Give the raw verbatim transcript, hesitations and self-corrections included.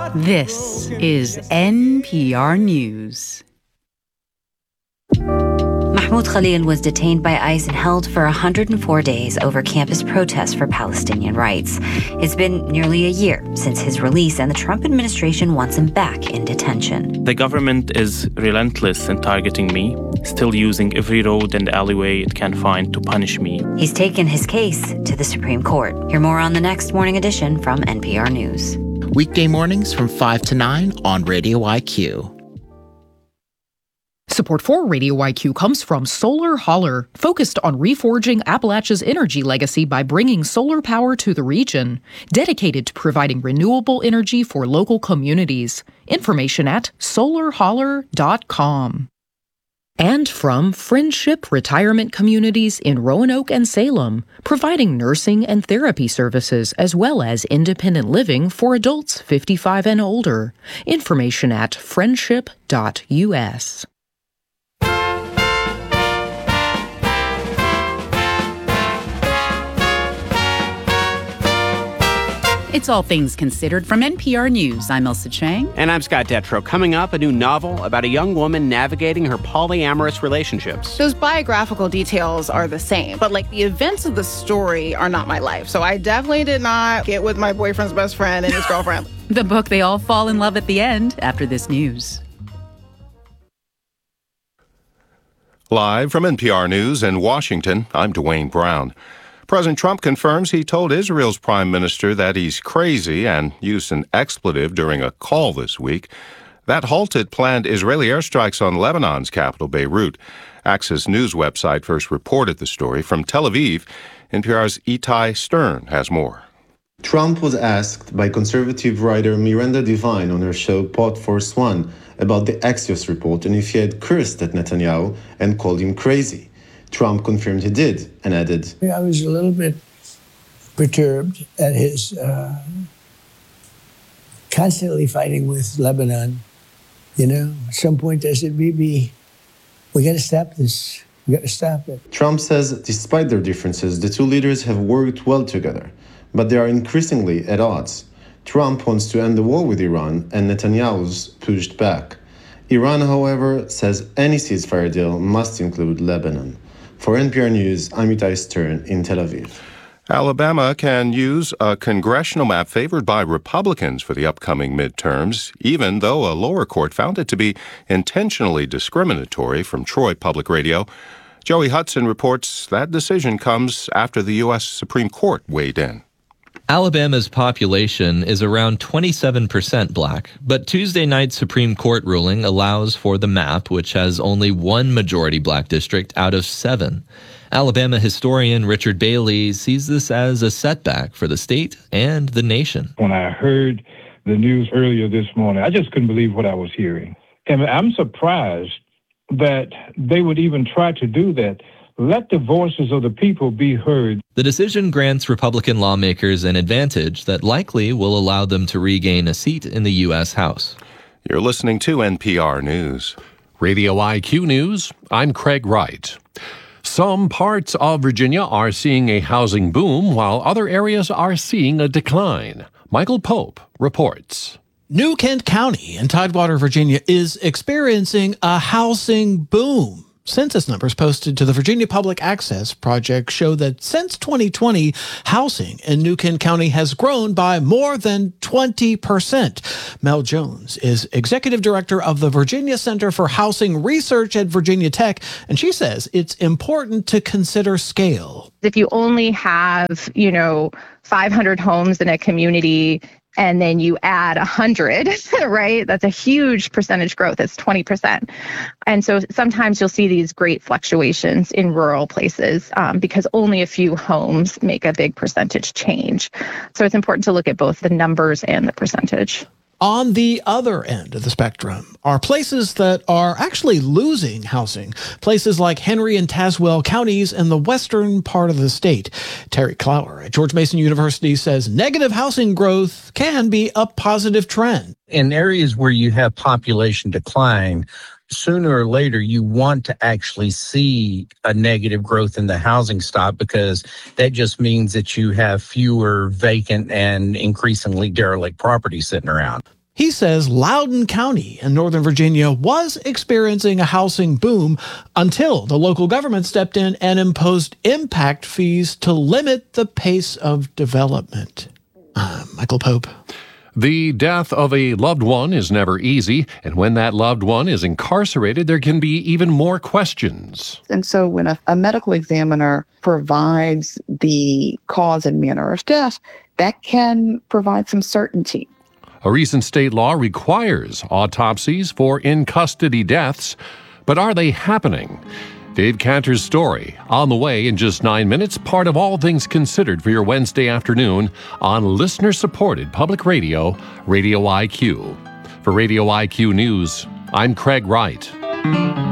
This is N P R News. Mahmoud Khalil was detained by ICE and held for one hundred four days over campus protests for Palestinian rights. It's been nearly a year since his release, and the Trump administration wants him back in detention. The government is relentless in targeting me, still using every road and alleyway it can find to punish me. He's taken his case to the Supreme Court. Hear more on the next morning edition from N P R News. Weekday mornings from five to nine on Radio I Q. Support for Radio I Q comes from Solar Holler, focused on reforging Appalachia's energy legacy by bringing solar power to the region, dedicated to providing renewable energy for local communities. Information at solar holler dot com. And from Friendship Retirement Communities in Roanoke and Salem, providing nursing and therapy services as well as independent living for adults fifty-five and older. Information at friendship dot U S. It's All Things Considered from N P R News. I'm Elsa Chang. And I'm Scott Detrow. Coming up, a new novel about a young woman navigating her polyamorous relationships. Those biographical details are the same, but like the events of the story are not my life. So I definitely did not get with my boyfriend's best friend and his girlfriend. The book they all fall in love at the end after this news. Live from N P R News in Washington, I'm Dwayne Brown. President Trump confirms he told Israel's prime minister that he's crazy and used an expletive during a call this week. That halted planned Israeli airstrikes on Lebanon's capital, Beirut. Access News website first reported the story. From Tel Aviv, N P R's Itai Stern has more. Trump was asked by conservative writer Miranda Devine on her show Pod Force One about the Axios report and if he had cursed at Netanyahu and called him crazy. Trump confirmed he did and added, I was a little bit perturbed at his uh, constantly fighting with Lebanon. You know, at some point I said, Bibi, we got to stop this. We got to stop it. Trump says despite their differences, the two leaders have worked well together, but they are increasingly at odds. Trump wants to end the war with Iran, and Netanyahu's pushed back. Iran, however, says any ceasefire deal must include Lebanon. For N P R News, I'm Itai Stern in Tel Aviv. Alabama can use a congressional map favored by Republicans for the upcoming midterms, even though a lower court found it to be intentionally discriminatory. From Troy Public Radio, Joey Hudson reports that decision comes after the U S Supreme Court weighed in. Alabama's population is around twenty-seven percent black, but Tuesday night's Supreme Court ruling allows for the map, which has only one majority black district out of seven. Alabama historian Richard Bailey sees this as a setback for the state and the nation. When I heard the news earlier this morning, I just couldn't believe what I was hearing. And I'm surprised that they would even try to do that. Let the voices of the people be heard. The decision grants Republican lawmakers an advantage that likely will allow them to regain a seat in the U S House. You're listening to N P R News. Radio I Q News, I'm Craig Wright. Some parts of Virginia are seeing a housing boom, while other areas are seeing a decline. Michael Pope reports. New Kent County in Tidewater, Virginia, is experiencing a housing boom. Census numbers posted to the Virginia Public Access Project show that since twenty twenty, housing in New Kent County has grown by more than twenty percent. Mel Jones is executive director of the Virginia Center for Housing Research at Virginia Tech, and she says it's important to consider scale. If you only have, you know, five hundred homes in a community, and then you add one hundred, right? That's a huge percentage growth. It's twenty percent. And so sometimes you'll see these great fluctuations in rural places um, because only a few homes make a big percentage change. So it's important to look at both the numbers and the percentage. On the other end of the spectrum are places that are actually losing housing, places like Henry and Tazewell counties in the western part of the state. Terry Clower at George Mason University says negative housing growth can be a positive trend. In areas where you have population decline, sooner or later, you want to actually see a negative growth in the housing stock because that just means that you have fewer vacant and increasingly derelict properties sitting around. He says Loudoun County in Northern Virginia was experiencing a housing boom until the local government stepped in and imposed impact fees to limit the pace of development. Uh, Michael Pope. The death of a loved one is never easy, and when that loved one is incarcerated, there can be even more questions. And so when a, a medical examiner provides the cause and manner of death, that can provide some certainty. A recent state law requires autopsies for in-custody deaths, but are they happening? Dave Cantor's story on the way in just nine minutes, part of All Things Considered for your Wednesday afternoon on listener-supported public radio, Radio I Q. For Radio I Q News, I'm Craig Wright.